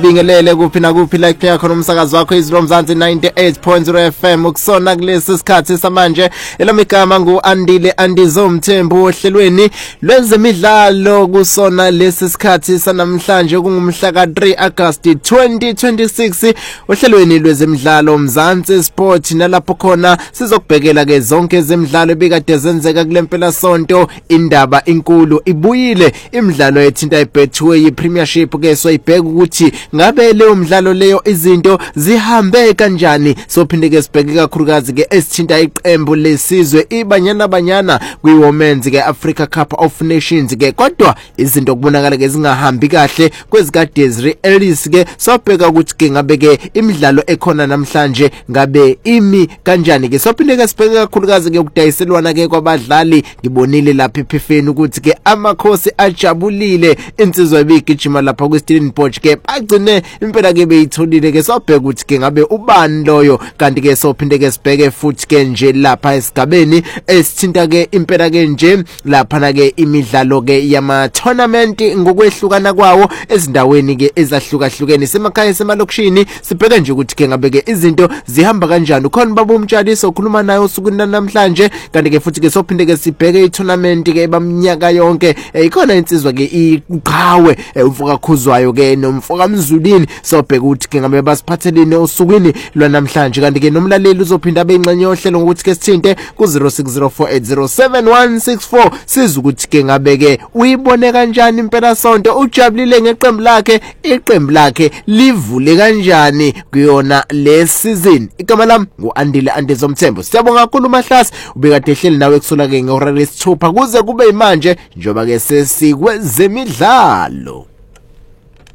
Bingelele kuphi na kuphi la kupheka khona umsakazo wakho iZilomzansi 98.0 FM ukusona kulesi sikhathi samanje elamigama nguAndile Andizomthembu ohlelweni lwezemidlalo kusona lesi sikhathi sanamhlanje kungumhla ka3 August 2026 ohlelweni lwezemidlalo Mzansi Sport nalapho khona sizokubhekela ke zonke ezemidlalo ebikade zenzeka kulempela sonto indaba inkulu ibuyile imidlalo ethinta iBetway Premiership ke soyibheka ukuthi ngabe leyo mdlalo leyo izinto zihambe kanjani sophinde ke sibheke kakhulukazi ke esithinta iqembu lesizwe ibanyana kwiWomen's ke Africa Cup of Nations ke kodwa izinto kubonakala ke zingahambi kahle kwezika Desiree Ellis ke sobheka ukuthi ke ngabe ke imidlalo ekhona namhlanje ngabe imi kanjani ke sophinde ke sibheke kakhulukazi ke ukudayiselwana ke kwabadlali ngibonile lapha ephefeni ukuthi ke amakhosi ajabulile insizwa ebigijima lapha kweStellenbosch ke agcine impela ke beyitholile ke sobheka ukuthi ke ngabe ubani loyo kanti ke sophinde ke sibheke futhi ke nje lapha esigabeni esithinta ke impela ke nje lapha na ke imidlalo ke yama tournament ngokwehlukana kwawo ezindaweni ke ezahlukahlukene semakhaya semalokishini sibheke nje ukuthi ke ngabe ke izinto zihamba kanjani ukhona baba umtshali sokhuluma naye usuku namhlanje kanti ke futhi ke sophinde ke sibheke i-tournament ke bamnyaka yonke ikhona insizwa ke iqhawe umfoka khuzwayo ke nomfoka Mzulini sobheka ukuthi ke ngabe basiphathelene osukwini lwanamhlanje kanti ke nomlaleli uzophinda abengxenye yohlelo ngokuthi ke sithinte ku0604807164 siza ukuthi ke ngabe ke uyibone kanjani impela sonto ujabulile ngeqembu lakhe iqembu lakhe livule kanjani kuyona le season igama lami nguAndile Andizomthembu siyabonga kakhulu Mahlasi ubekade ehleli nawe kusula ke ngehora lesithupha kuze kube imanje njoba ke sesikwezemidlalo.